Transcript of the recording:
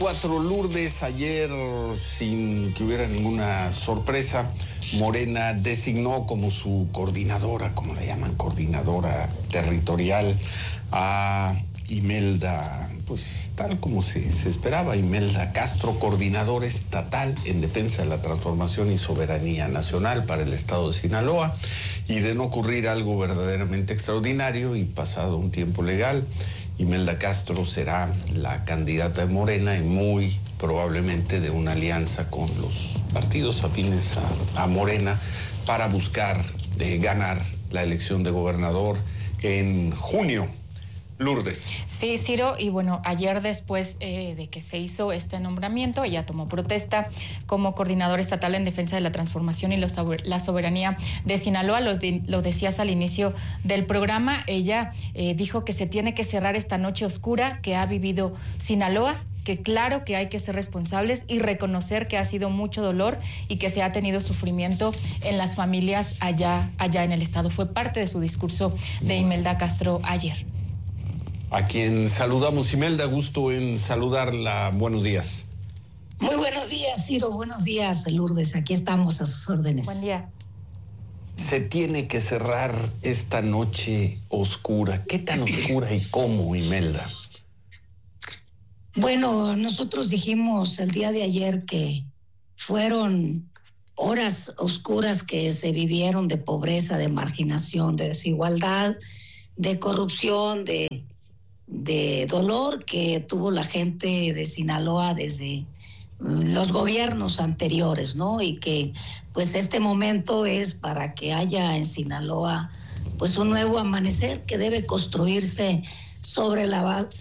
Lourdes, ayer, sin que hubiera ninguna sorpresa, Morena designó como su coordinadora, como le llaman, coordinadora territorial, a Imelda, pues tal como se esperaba, Imelda Castro, coordinadora estatal en defensa de la transformación y soberanía nacional para el estado de Sinaloa. Y de no ocurrir algo verdaderamente extraordinario y pasado un tiempo legal, Imelda Castro será la candidata de Morena y muy probablemente de una alianza con los partidos afines a Morena para buscar ganar la elección de gobernador en junio. Lourdes. Sí, Ciro, y bueno, ayer después de que se hizo este nombramiento, ella tomó protesta como coordinadora estatal en defensa de la transformación y la soberanía de Sinaloa. Lo decías al inicio del programa, ella dijo que se tiene que cerrar esta noche oscura que ha vivido Sinaloa, que claro que hay que ser responsables y reconocer que ha sido mucho dolor y que se ha tenido sufrimiento en las familias allá en el estado. Fue parte de su discurso de Imelda Castro ayer. A quien saludamos, Imelda, gusto en saludarla. Buenos días. Muy buenos días, Ciro. Buenos días, Lourdes. Aquí estamos a sus órdenes. Buen día. Se tiene que cerrar esta noche oscura. ¿Qué tan oscura y cómo, Imelda? Bueno, nosotros dijimos el día de ayer que fueron horas oscuras que se vivieron de pobreza, de marginación, de desigualdad, de corrupción, de dolor que tuvo la gente de Sinaloa desde los gobiernos anteriores, ¿no? Y que pues este momento es para que haya en Sinaloa pues un nuevo amanecer que debe construirse sobre la base